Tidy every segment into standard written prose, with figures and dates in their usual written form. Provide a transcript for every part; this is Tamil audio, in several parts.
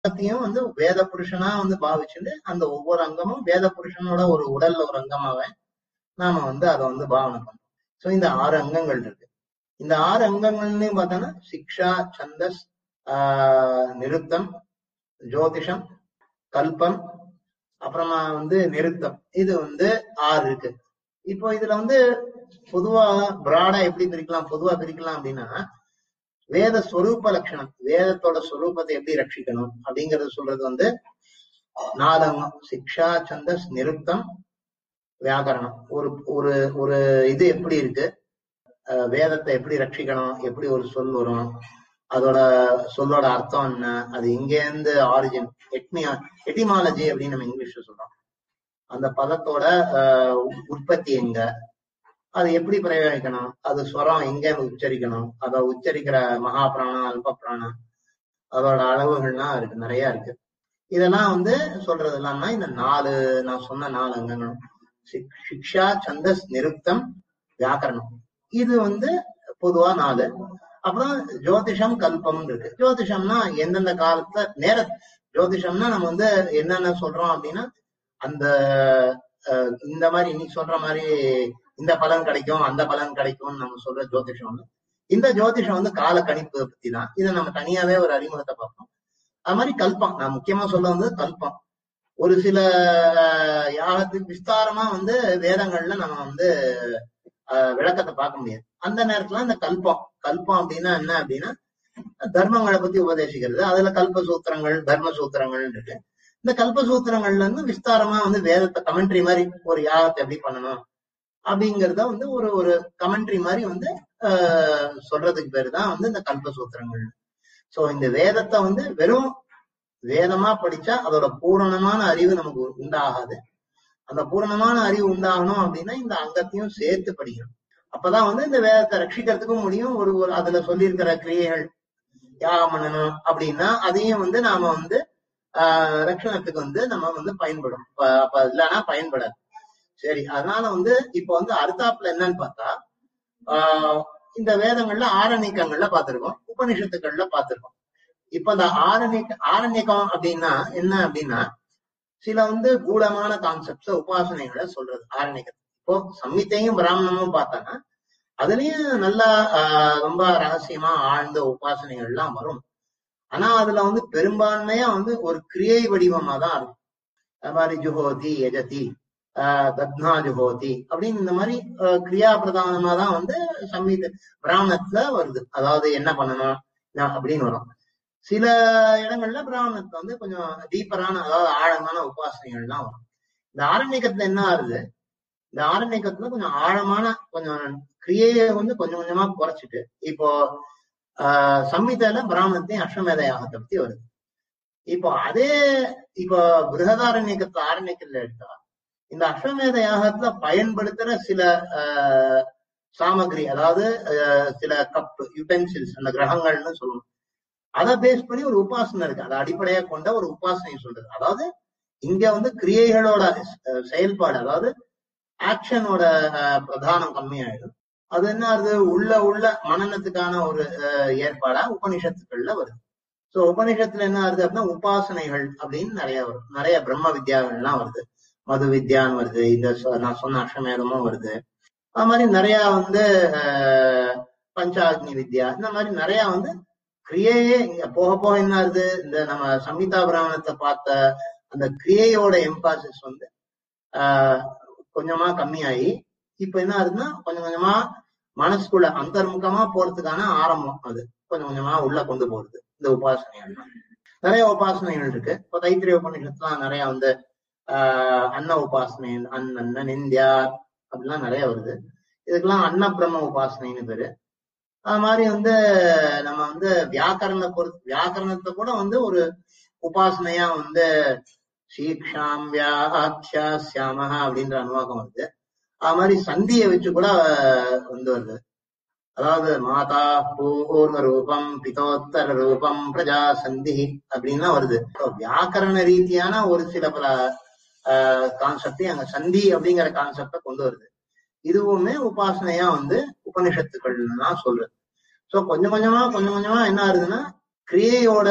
அங்கத்தையும் வந்து வேத புருஷனா வந்து பாவிச்சுட்டு அந்த ஒவ்வொரு அங்கமும் வேத புருஷனோட ஒரு உடல்ல ஒரு அங்கமாவே நாம வந்து அதை வந்து பாவனை பண்றோம். சோ இந்த 6 அங்கங்கள் இருக்கு. இந்த 6 அங்கங்கள்லயும் பார்த்தோம்னா சிக்ஷா, சந்தஸ், நிருத்தம், ஜோதிஷம், கல்பம், அப்புறமா வந்து நிருத்தம், இது வந்து 6 இருக்கு. இப்போ இதுல வந்து பொதுவா பிராடா எப்படி பிரிக்கலாம், பொதுவா பிரிக்கலாம் அப்படின்னா வேத ஸ்வரூப லட்சணம், வேதத்தோட ஸ்வரூபத்தை எப்படி ரட்சிக்கணும் அப்படிங்கறது சொல்றது வந்து 4 அங்கம். சிக்ஷா, சந்தஸ், நிருத்தம், வியாகரணம். ஒரு ஒரு ஒரு இது எப்படி இருக்கு, வேதத்தை எப்படி ரட்சிக்கணும், எப்படி ஒரு சொல் வரும், அதோட சொல்லோட அர்த்தம் என்ன, அது இங்க இருந்து ஆரிஜின், எட்டிமாலஜி அப்படின்னு நம்ம இங்கிலீஷ்ல சொல்றோம். அந்த பதத்தோட உற்பத்தி எங்க, அது எப்படி பிரயோகிக்கணும், அது ஸ்வரம் எங்க உச்சரிக்கணும், அதை உச்சரிக்கிற மகா பிராணம், அல்ப பிராணம், அதோட அளவுகள்லாம் இருக்கு, நிறைய இருக்கு. இதெல்லாம் வந்து சொல்றது இல்லாம இந்த 4 நான் சொன்ன 4 அங்கங்களும் சிக்ஷா, சந்தஸ், நிருத்தம், வியாக்கரணம், இது வந்து பொதுவா 4. அப்புறம் ஜோதிஷம், கல்பம் இருக்கு. ஜோதிஷம்னா எந்தெந்த காலத்துல நேர ஜோதிஷம்னா நம்ம வந்து என்னென்ன சொல்றோம் அப்படின்னா அந்த இந்த மாதிரி இன்னைக்கு சொல்ற மாதிரி இந்த பலன் கிடைக்கும் அந்த பலன் கிடைக்கும்னு நம்ம சொல்ற ஜோதிஷம். இந்த ஜோதிஷம் வந்து கால கணிப்பு பத்தி தான். இதை நம்ம தனியாவே ஒரு அறிமுகத்தை பார்ப்போம். அது மாதிரி கல்பம், நான் முக்கியமா சொல்ல வந்து கல்பம். ஒரு சில யாகத்துக்கு விஸ்தாரமா வந்து வேதங்கள்ல நம்ம வந்து விளக்கத்தை பார்க்க முடியாது. அந்த நேரத்துல இந்த கல்பம் அப்படின்னா என்ன அப்படின்னா தர்மங்களை பத்தி உபதேசிக்கிறது. அதுல கல்ப சூத்திரங்கள், தர்ம சூத்திரங்கள் இருக்கு. இந்த கல்ப சூத்திரங்கள்ல இருந்து விஸ்தாரமா வந்து வேதத்தை கமெண்ட்ரி மாதிரி ஒரு யாகத்தை எப்படி பண்ணணும் அப்படிங்கறத வந்து ஒரு ஒரு கமெண்ட்ரி மாதிரி வந்து சொல்றதுக்கு பேரு தான் வந்து இந்த கல்ப சூத்திரங்கள். சோ இந்த வேதத்தை வந்து வெறும் வேதமா படிச்சா அதோட பூரணமான அறிவு நமக்கு உண்டாகாது. அந்த பூரணமான அறிவு உண்டாகணும் அப்படின்னா இந்த அங்கத்தையும் சேர்த்து படிக்கணும். அப்பதான் வந்து இந்த வேதத்தை ரட்சிக்கிறதுக்கும் முடியும். ஒரு ஒரு அதுல சொல்லியிருக்கிற கிரியைகள் யாகம் பண்ணணும் அப்படின்னா அதையும் வந்து நாம வந்து ரட்சணத்துக்கு வந்து நம்ம வந்து பயன்படும். அப்ப இல்லைன்னா பயன்படாது. சரி, அதனால வந்து இப்ப வந்து அடுத்தாப்புல என்னன்னு பார்த்தா இந்த வேதங்கள்ல ஆரண்யக்கங்கள்ல பார்த்திருக்கோம், உபநிஷத்துக்கள்ல பார்த்திருக்கோம். இப்ப இந்த ஆரண்யக்கம் அப்படின்னா என்ன அப்படின்னா சில வந்து கூடமான கான்செப்ட்ஸ் உபாசனைகளை சொல்றது ஆரண்யக்கத்தை. இப்போ சம்மித்தையும் பிராமணமும் பார்த்தாங்கன்னா அதுலயும் நல்லா ரொம்ப ரகசியமா ஆழ்ந்த உபாசனைகள் எல்லாம் வரும். ஆனா அதுல வந்து பெரும்பான்மையா வந்து ஒரு கிரியை வடிவமா தான் இருக்கும். அது மாதிரி ஜுஹோதி, யஜதி, தத்னா ஜுஹோதி அப்படின்னு இந்த மாதிரி கிரியா பிரதானமா தான் வந்து சம்மித பிராமணத்துல வருது. அதாவது என்ன பண்ணணும் அப்படின்னு வரும். சில இடங்கள்ல பிராமணத்துல வந்து கொஞ்சம் டீப்பரான, அதாவது ஆழமான உபாசனைகள்லாம் வரும். இந்த ஆரண்யக்கத்துல என்ன ஆகுது, இந்த ஆரண்யக்கத்துல கொஞ்சம் ஆழமான கொஞ்சம் கிரியையை வந்து கொஞ்சம் கொஞ்சமா குறைச்சிட்டு இப்போ சம்மிதால பிராமணத்தையும் அஸ்வமேத யாகத்தை பத்தி வருது. இப்போ அதே இப்போ பிருகதாரண்யக்கத்துல ஆரண்யக்கத்துல எடுத்தா இந்த அஸ்வமேத யாகத்துல பயன்படுத்துற சில சாமகிரி, அதாவது சில கப் யுட்டென்சில்ஸ், அந்த கிரகங்கள்னு சொல்லுவோம், அதை பேஸ் பண்ணி ஒரு உபாசனை இருக்கு. அதை அடிப்படையா கொண்ட ஒரு உபாசனை சொல்றது. அதாவது இங்க வந்து கிரியைகளோட செயல்பாடு, அதாவது ஆக்ஷனோட பிரதானம் கம்மியாயிடும். அது என்ன ஆகுது, உள்ள மனநத்துக்கான ஒரு ஏற்பாடா உபனிஷத்துக்கள்ல வருது. சோ உபனிஷத்துல என்ன ஆகுது அப்படின்னா உபாசனைகள் அப்படின்னு நிறைய வரும். நிறைய பிரம்ம வித்யாகள்லாம் வருது, மது வித்யான்னு வருது, இந்த நான் சொன்ன அஸ்வமேதமும் வருது. அது மாதிரி நிறைய வந்து பஞ்சாக்னி வித்யா, இந்த மாதிரி நிறைய வந்து கிரியையே இங்க போக போக என்ன ஆகுது, இந்த நம்ம சம்ஹிதா பிராமணத்தை பார்த்த அந்த கிரியையோட எம்பாசிஸ் வந்து கொஞ்சமா கம்மியாகி இப்ப என்ன ஆகுதுன்னா கொஞ்சம் கொஞ்சமா மனசுக்குள்ள அந்தர்முகமா போறதுக்கான ஆரம்பம் அது கொஞ்சம் கொஞ்சமா உள்ள கொண்டு போறது. இந்த உபாசனைகள் நிறைய உபாசனைகள் இருக்கு. இப்போ தைத்திரிய உபநிஷத்துலாம் நிறைய வந்து அன்ன உபாசனை, அண்ணன் நிந்தியா அப்படிலாம் நிறைய வருது. இதுக்கெல்லாம் அன்ன பிரம்ம உபாசனைன்னு பேரு. அது மாதிரி வந்து நம்ம வந்து வியாக்கரணத்தை கூட வந்து ஒரு உபாசனையா வந்து சீக்ஷாம் வியாக்கியாஸ்யாமஹ அப்படின்ற அனுவாகம் வருது. அது மாதிரி சந்தியை வச்சு கூட வந்து வருது. அதாவது மாதா பூர்வ ரூபம் பிதோத்தர ரூபம் பிரஜா சந்தி அப்படின்லாம் வருது. வியாக்கரண ரீதியான ஒரு சில பல கான்செப்டையும் அங்க சந்தி அப்படிங்கிற கான்செப்டை கொண்டு வருது. இதுவுமே உபாசனையா வந்து உபனிஷத்துக்கள்லாம் சொல்றது. சோ கொஞ்சம் கொஞ்சமா என்ன ஆகுதுன்னா கிரியையோட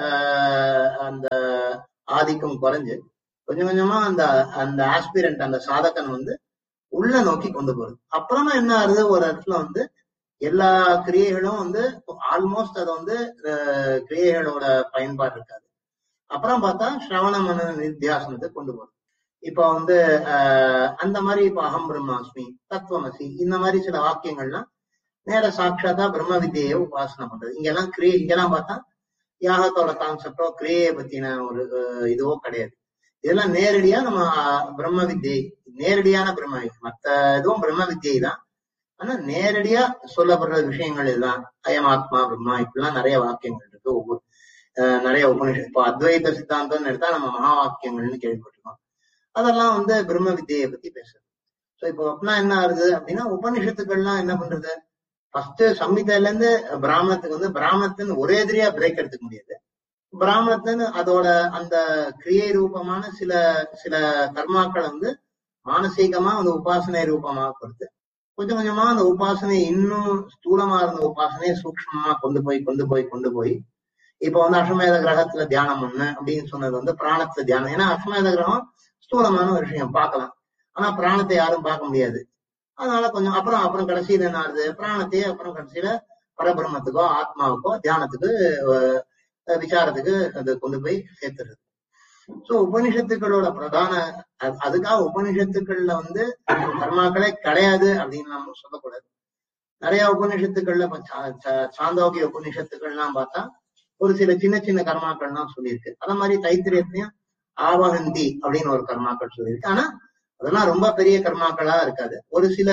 அந்த ஆதிக்கம் குறைஞ்சு கொஞ்சம் கொஞ்சமா அந்த அந்த ஆஸ்பிரண்ட் அந்த சாதகன் வந்து உள்ள நோக்கி கொண்டு போறது. அப்புறமா என்ன ஆகுது, ஒரு இடத்துல வந்து எல்லா கிரியைகளும் வந்து ஆல்மோஸ்ட் அது வந்து கிரியைகளோட பயன்பாடு இருக்காது. அப்புறம் பார்த்தா ஸ்ரவண மன நித்தியாசனத்தை கொண்டு போறது. இப்ப வந்து அந்த மாதிரி இப்ப அகம் பிரம்மாஸ்மி, தத்துவமசி, இந்த மாதிரி சில வாக்கியங்கள்லாம் நேர சாட்சாத்தா பிரம்ம வித்தியை உபாசனை பண்றது. இங்கெல்லாம் இங்கெல்லாம் பார்த்தா யாகத்தோட கான்செப்டோ கிரியையை பத்தின ஒரு இதுவோ கிடையாது. இதெல்லாம் நேரடியா நம்ம பிரம்ம வித்தியை, நேரடியான பிரம்ம வித்தியை. மத்த இதுவும் பிரம்ம வித்தியை தான், ஆனா நேரடியா சொல்லப்படுற விஷயங்கள் இதுதான். அயமாத்மா பிரம்மா, இப்படிலாம் நிறைய வாக்கியங்கள் இருக்கு. ஒவ்வொரு நிறைய உபனிஷத்து. இப்போ அத்வைத சித்தாந்தம்னு எடுத்தா நம்ம மகா வாக்கியங்கள்னு கேள்விப்பட்டிருக்கோம். அதெல்லாம் வந்து பிரம்ம வித்தியை பத்தி பேசுறது. ஸோ இப்போ அப்படின்னா என்ன ஆகுது அப்படின்னா, உபனிஷத்துக்கள்லாம் என்ன பண்றது, ஃபர்ஸ்ட் சம்ஹிதையில இருந்து பிராமணத்துக்கு வந்து பிராமணத்துன்னு ஒரே எதிரியா பிரேக் எடுத்துக்க முடியாது. பிராமணத்துன்னு அதோட அந்த கிரியை ரூபமான சில சில கர்மாக்களை வந்து மானசீகமா அந்த உபாசனை ரூபமாக கொடுத்து கொஞ்சம் கொஞ்சமா அந்த உபாசனை இன்னும் ஸ்தூலமா இருந்த உபாசனையை சூக்ஷ்மமா கொண்டு போய் இப்ப வந்து அஸ்வமேத கிரகத்துல தியானம் பண்ணு அப்படின்னு சொன்னது வந்து பிராணத்துல தியானம். ஏன்னா அஸ்வமேத கிரகம் ஸ்தூலமான ஒரு விஷயம் பார்க்கலாம், ஆனா பிராணத்தை யாரும் பார்க்க முடியாது. அதனால கொஞ்சம் அப்புறம் கடைசியில என்ன ஆகுது, பிராணத்தையே அப்புறம் கடைசியில பரபிரம்மத்துக்கோ ஆத்மாவுக்கோ தியானத்துக்கு விசாரத்துக்கு அது கொண்டு போய் சேர்த்துறது. சோ உபனிஷத்துக்களோட பிரதான அதுக்காக உபனிஷத்துக்கள்ல வந்து கர்மாக்களே கிடையாது அப்படின்னு நம்ம சொல்லக்கூடாது. நிறைய உபனிஷத்துக்கள்ல சாந்தோக்கிய உபனிஷத்துக்கள்லாம் பார்த்தா ஒரு சில சின்ன சின்ன கர்மாக்கள்லாம் சொல்லியிருக்கு. அதே மாதிரி தைத்திரியத்தையும் ஆவகந்தி அப்படின்னு ஒரு கர்மாக்கள் சொல்லியிருக்கு. ஆனா அதெல்லாம் ரொம்ப பெரிய கர்மாக்களா இருக்காது. ஒரு சில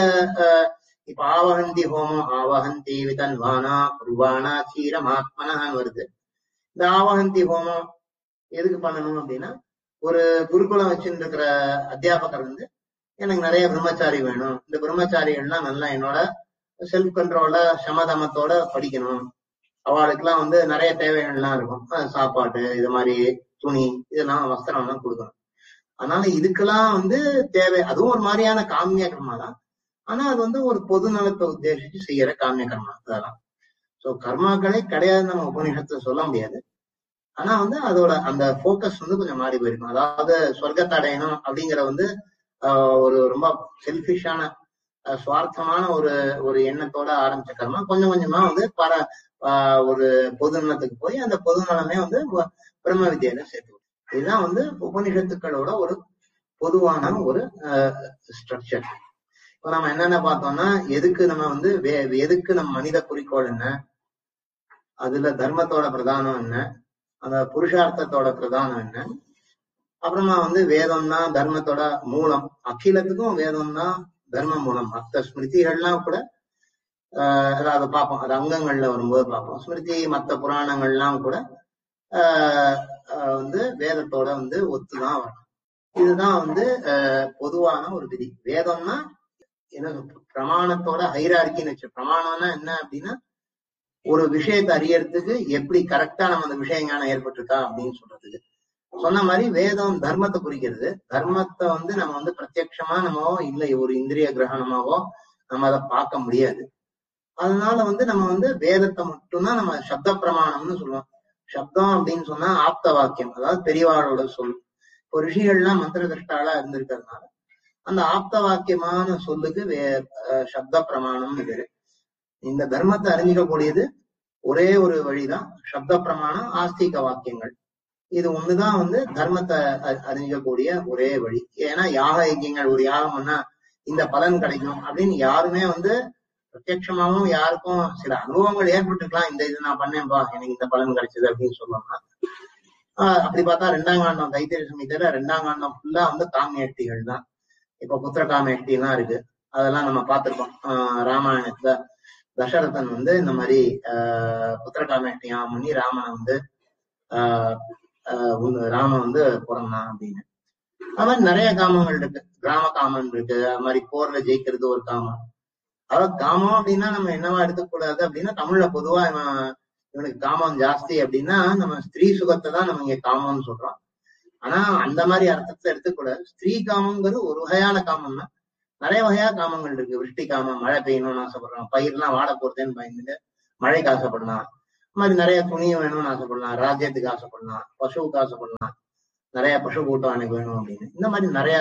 இப்ப ஆவகந்தி ஹோமம், ஆவகந்தி விதன்வானா குருவானா சீரமாத்மனான்னு வருது. இந்த ஆவகந்தி ஹோமம் எதுக்கு பண்ணணும் அப்படின்னா, ஒரு குருகுலம் வச்சுட்டு இருக்கிற அத்தியாபகர் வந்து எனக்கு நிறைய பிரம்மச்சாரி வேணும், இந்த பிரம்மச்சாரிகள்லாம் நல்லா என்னோட செல்ஃப் கண்ட்ரோல சமதமத்தோட படிக்கணும், அவளுக்கெல்லாம் வந்து நிறைய தேவைகள்லாம் இருக்கும், சாப்பாடு, இது மாதிரி துணி, இதெல்லாம் வஸ்திரம் எல்லாம் கொடுக்கணும். அதனால இதுக்கெல்லாம் வந்து தேவை. அதுவும் ஒரு மாதிரியான காமிய கர்மா தான், ஆனா அது வந்து ஒரு பொது நலத்தை உத்தேசிச்சு செய்யற காமிய கர்மா அதெல்லாம். சோ கர்மாக்களே கிடையாதுன்னு நம்ம உபநிஷத்துல சொல்ல முடியாது. ஆனா வந்து அதோட அந்த போக்கஸ் வந்து கொஞ்சம் மாறி போயிருக்கும். அதாவது சொர்க்கத்தை அடையணும் அப்படிங்கிற வந்து ஒரு ரொம்ப செல்பிஷான சுவார்த்தமான ஒரு எண்ணத்தோட ஆரம்பிச்ச கர்மா கொஞ்சம் கொஞ்சமா வந்து ஒரு பொது நலத்துக்கு போய் அந்த பொது நலமே வந்து பிரம்ம வித்தியில சேர்த்து. இதுதான் வந்து உபனிஷத்துக்களோட ஒரு பொதுவான ஒரு ஸ்ட்ரக்சர். இப்ப நம்ம என்னென்ன பார்த்தோம்னா, எதுக்கு நம்ம வந்து எதுக்கு நம்ம மனித குறிக்கோள் என்ன, அதுல தர்மத்தோட பிரதானம் என்ன, அந்த புருஷார்த்தத்தோட பிரதானம் என்ன, அப்புறமா வந்து வேதம் தான் தர்மத்தோட மூலம், அகிலத்துக்கும் வேதம் தான் தர்ம மூலம். மற்ற ஸ்மிருதிகள்லாம் கூட அதை பார்ப்போம், அது அங்கங்கள்ல வரும்போது பார்ப்போம். ஸ்மிருதி மற்ற புராணங்கள்லாம் கூட வந்து வேதத்தோட வந்து ஒத்துதான் வரணும். இதுதான் வந்து பொதுவான ஒரு விதி. வேதம்னா என்ன, பிரமாணத்தோட ஹைரார்கின்னு வச்சு. பிரமாணம்னா என்ன அப்படின்னா, ஒரு விஷயத்தை அறியறதுக்கு எப்படி கரெக்டா நம்ம அந்த விஷயங்கான ஏற்பட்டிருக்கா அப்படின்னு சொல்றதுக்கு. சொன்ன மாதிரி வேதம் தர்மத்தை குறிக்கிறது. தர்மத்தை வந்து நம்ம வந்து பிரத்யட்சமா நம்மவோ இல்லை ஒரு இந்திரிய கிரகணமாவோ நம்ம அதை பார்க்க முடியாது. அதனால வந்து நம்ம வந்து வேதத்தை மட்டும்தான் நம்ம சப்த பிரமாணம்னு சொல்லுவோம். சப்தம் அப்படின்னு சொன்னா ஆப்த வாக்கியம், அதாவது பெரியவாளோட சொல். இப்போ ரிஷிகள்லாம் மந்திர திருஷ்டாலா இருந்திருக்கிறதுனால அந்த ஆப்த வாக்கியமான சொல்லுக்கு சப்த பிரமாணம்னு பேரு. இந்த தர்மத்தை அறிஞ்சிக்கக்கூடியது ஒரே ஒரு வழிதான், சப்த பிரமாணம், ஆஸ்திக வாக்கியங்கள். இது ஒண்ணுதான் வந்து தர்மத்தை அறிஞ்சிக்கக்கூடிய ஒரே வழி. ஏன்னா யாக யஜ்யங்கள், ஒரு யாகம் பண்ணா இந்த பலன் கிடைக்கும் அப்படின்னு யாருமே வந்து பிரத்யட்சமாவும் யாருக்கும் சில அனுபவங்கள் ஏற்பட்டுக்கலாம். இந்த இது நான் பண்ணேன்பா, எனக்கு இந்த பலன் கிடைச்சது அப்படின்னு சொல்லணும்னா. அப்படி பார்த்தா 2ஆம் காண்டம் தைத்திரிய சமயத்துல 2ஆம் காண்டம் ஃபுல்லா வந்து காமியஷ்டிகள் தான். இப்ப புத்திர காமியஷ்டி எல்லாம் இருக்கு, அதெல்லாம் நம்ம பார்த்திருக்கோம். ராமாயணத்துல தசரதன் வந்து இந்த மாதிரி புத்திர காமியஷ்டியாம் பண்ணி ராமனை வந்து ராமன் வந்து பிறந்தான் அப்படின்னு. அது மாதிரி நிறைய காமங்கள் இருக்கு. கிராம காமன் இருக்கு, அது மாதிரி போர்ல ஜெயிக்கிறது ஒரு காமம். அதாவது காமம் அப்படின்னா நம்ம என்னவா எடுத்துக்கூடாது அப்படின்னா, தமிழ்ல பொதுவா இவனுக்கு காமம் ஜாஸ்தி அப்படின்னா நம்ம ஸ்திரீ சுகத்தை தான் நம்ம இங்க காமம்னு சொல்றோம். ஆனா அந்த மாதிரி அர்த்தத்தை எடுத்துக்கூடாது. ஸ்திரீ காமங்கிறது ஒரு வகையான காமம் தான். நிறைய வகையா காமங்கள் இருக்கு. விருஷ்டி காமம், மழை பெய்யணும்னு ஆசைப்படுறான், பயிர்லாம் வாட போறதேன்னு பயந்துட்டு மழைக்கு ஆசைப்படலாம். இந்த மாதிரி நிறைய துணியை வேணும்னு ஆசைப்படலாம், ராஜ்யத்துக்கு ஆசைப்படலாம், பசுவுக்கு ஆசைப்படலாம், நிறைய பசு கூட்டம் எனக்கு வேணும் அப்படின்னு. இந்த மாதிரி நிறைய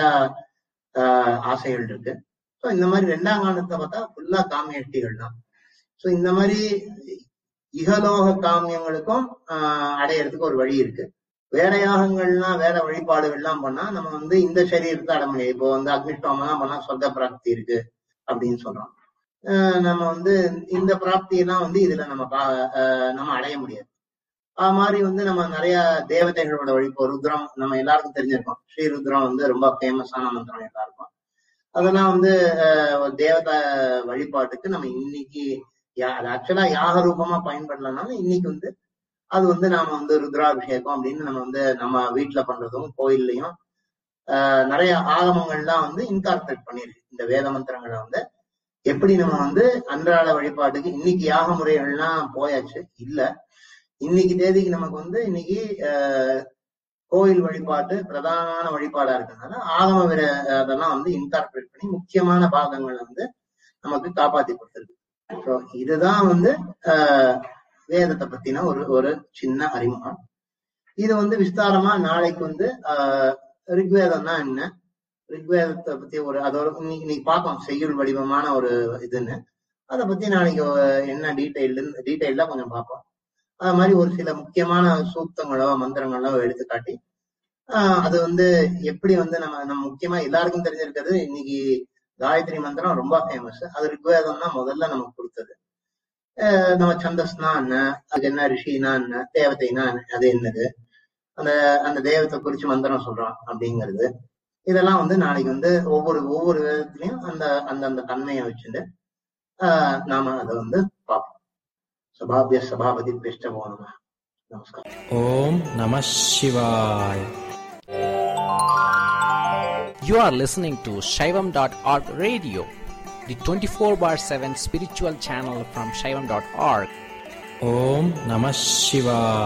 ஆசைகள் இருக்கு. ஸோ இந்த மாதிரி 2ஆம் காண்டத்தை பார்த்தா ஃபுல்லா காமியஷ்டிகள் தான். ஸோ இந்த மாதிரி இகலோக காமியங்களுக்கும் அடையறதுக்கு ஒரு வழி இருக்கு. வேற யாகங்கள்லாம் வேற வழிபாடுகள்லாம் பண்ணா நம்ம வந்து இந்த சரீரத்தை அடைய முடியாது. இப்போ வந்து அக்னிஷ்டோமெல்லாம் பண்ணா சொர்க்க பிராப்தி இருக்கு அப்படின்னு சொல்றோம். நம்ம வந்து இந்த பிராப்தியெல்லாம் வந்து இதுல நம்ம அடைய முடியாது. அது மாதிரி வந்து நம்ம நிறைய தேவதைகளோட வழிபோ ருத்ரம் நம்ம எல்லாருக்கும் தெரிஞ்சிருக்கோம். ஸ்ரீருத்ரம் வந்து ரொம்ப ஃபேமஸான மந்திரம் எல்லாருக்கும். அதெல்லாம் வந்து தேவதை வழிபாட்டுக்கு நம்ம இன்னைக்கு அது ஆக்சுவலா யாக ரூபமா பயன்படலனாலும் இன்னைக்கு வந்து அது வந்து நாம வந்து ருத்ராபிஷேகம் அப்படின்னு நம்ம வந்து நம்ம வீட்டுல பண்றதும் கோயில்லையும் நிறைய ஆகமங்கள்லாம் வந்து இன்கார்பரேட் பண்ணிருக்கு. இந்த வேத மந்திரங்களை வந்து எப்படி நம்ம வந்து அன்றாட வழிபாட்டுக்கு இன்னைக்கு யாக முறைகள்லாம் போயாச்சு இல்ல. இன்னைக்கு தேதிக்கு நமக்கு வந்து இன்னைக்கு கோயில் வழிபாட்டு பிரதான வழிபாடா இருக்கிறதுனால ஆகம அதெல்லாம் வந்து இன்கார்பரேட் பண்ணி முக்கியமான பாகங்களை வந்து நமக்கு காப்பாத்தி கொடுத்துருக்கு. ஸோ இதுதான் வந்து வேதத்தை பத்தின ஒரு சின்ன அறிமுகம். இது வந்து விஸ்தாரமா நாளைக்கு வந்து ரிக்வேதம்னா என்ன, ரிக்வேதத்தை பத்தி அதோட இன்னைக்கு பார்ப்போம் செய்யுள் வடிவமான ஒரு இதுன்னு. அதை பத்தி நாளைக்கு என்ன டீட்டெயிலா கொஞ்சம் பார்ப்போம். அது மாதிரி ஒரு சில முக்கியமான சூக்தங்களோ மந்திரங்களோ எடுத்துக்காட்டி அது வந்து எப்படி வந்து நம்ம முக்கியமா எல்லாருக்கும் தெரிஞ்சிருக்கிறது இன்னைக்கு காயத்ரி மந்திரம் ரொம்ப ஃபேமஸ். அது ரிக்வேதம் தான் முதல்ல நமக்கு கொடுத்தது. நம்ம சந்தஸ்னா என்ன, அது என்ன, ரிஷினா என்ன, தேவதைனா அது என்னது, அந்த தெய்வத்தை குறிச்சு மந்திரம் சொல்றோம் அப்படிங்கிறது, இதெல்லாம் வந்து நாளைக்கு வந்து ஒவ்வொரு விதத்துலயும் அந்த தன்மையை வச்சுட்டு நாம அதை வந்து பார்ப்போம். சபாபிய சபாபதி பிஷ்டமோ நம. நமஸ்காரம். ஓம் நம சிவாய். You are listening to Shaivam.org radio, the 24/7 spiritual channel from Shaivam.org. Om Namah Shivaya.